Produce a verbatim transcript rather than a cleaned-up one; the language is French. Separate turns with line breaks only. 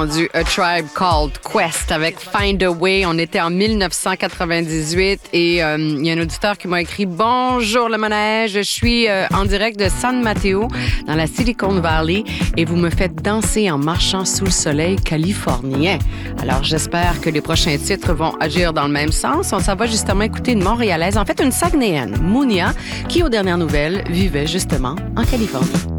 Du A Tribe Called Quest avec Find a Way. On était en dix-neuf cent quatre-vingt-dix-huit et il euh, y a un auditeur qui m'a écrit « Bonjour le manège, je suis euh, en direct de San Mateo dans la Silicon Valley et vous me faites danser en marchant sous le soleil californien. » Alors j'espère que les prochains titres vont agir dans le même sens. On s'en va justement écouter une Montréalaise, en fait une Saguenayenne, Mounia, qui aux dernières nouvelles vivait justement en Californie.